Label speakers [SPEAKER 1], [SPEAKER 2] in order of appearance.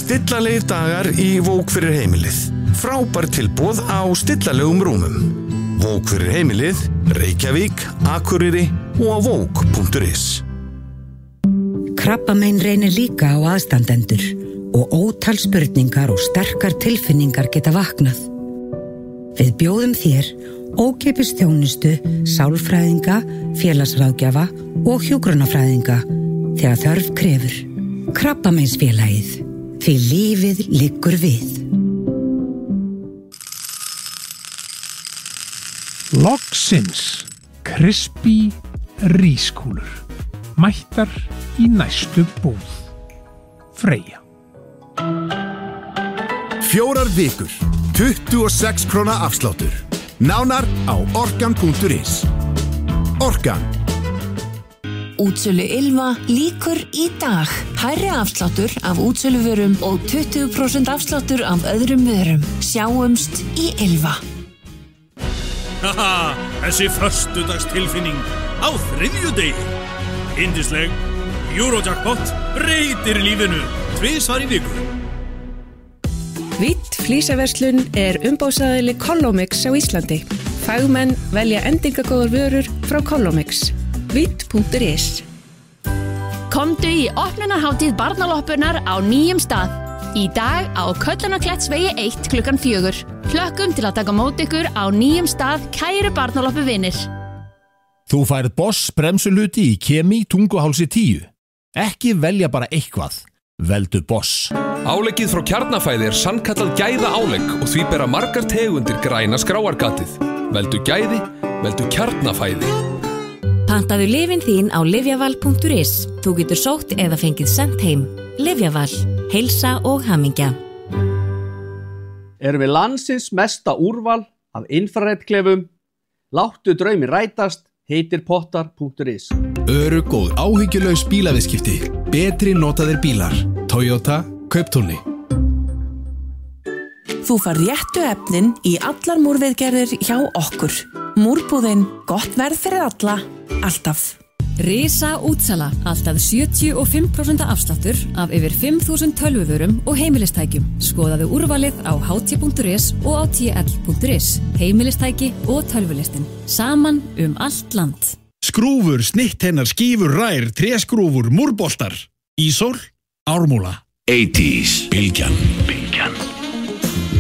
[SPEAKER 1] Stillalegir dagar í Vók fyrir heimilið. Frábær tilboð á stillalegum rúmum. Vók fyrir heimilið, Reykjavík, Akureyri og á vók.is.
[SPEAKER 2] Krabbamein reynir líka á aðstandendur og ótal spurningar og sterkar tilfinningar geta vaknað. Við bjóðum þér ókeypis þjónustu, sálfræðinga, félagsráðgjafa og hjúkrunarfræðinga þegar þörf krefur. Krabbameinsfélagið, því lífið liggur við.
[SPEAKER 3] Loksins Crispy rískúlur mættar í næstu búð. Freyja.
[SPEAKER 4] 4 vikur, 26 króna afsláttur. Nánar á orkan.is. Orkan.
[SPEAKER 5] Útsölu Ylva lýkur í dag. Hærri afsláttur af útsöluvörum og 20% afsláttur af öðrum vörum. Sjáumst í Ylva.
[SPEAKER 6] Haha, þessi föstudagstilfinning á þriðjudegi. Yndisleg Eurojackpot breytir lífinu 2 í viku.
[SPEAKER 7] Vitt flísaverslun umbóðsaðili Collomix á Íslandi. Fagmenn velja endingagóðar vörur frá Collomix. Vitt.is.
[SPEAKER 8] Komdu í opnunarhátíð barnaloppunar á nýjum stað. Í dag á Köllunarklettsvegi 1 klukkan 4. Hlökkum til að taka mót ykkur á nýjum stað, kæru barnaloppuvinir.
[SPEAKER 9] Þú færð Boss bremsuluti í Kemi Tunguhálsi 10. Ekki velja bara eitthvað. Veldu Boss.
[SPEAKER 10] Áleggið frá Kjarnafæði sannkallað gæða álegg og því bera margar tegundir græna skráargatið. Veldu gæði, veldu Kjarnafæði.
[SPEAKER 11] Pantaðu lyfin þín á livjaval.is. Þú getur sótt eða fengið sent heim. Livjaval. Heilsa og hamingja.
[SPEAKER 12] Erum við landsins mesta úrval af infraredklefum? Láttu draumi rætast, heitir pottar.is.
[SPEAKER 13] Örugg og áhyggjulaus bílaviðskipti. Betri notaðir bílar. Toyota, Kauptúni.
[SPEAKER 14] Þú færð réttu efnin í allar múrviðgerðir hjá okkur. Múrbúðin, gott verð fyrir alla, alltaf.
[SPEAKER 11] Risa útsala, alltaf 75% afsláttur af yfir 5.000 tölvuvörum og heimilistækjum. Skoðaðu úrvalið á ht.is og á tl.is. Heimilistæki og tölvulistin. Saman allt land.
[SPEAKER 15] Skrúfur, snittheinar, skífur, rær, tréskrúfur, múrboltar. Ísól, Ármúla.
[SPEAKER 16] 80s, Bylgjan.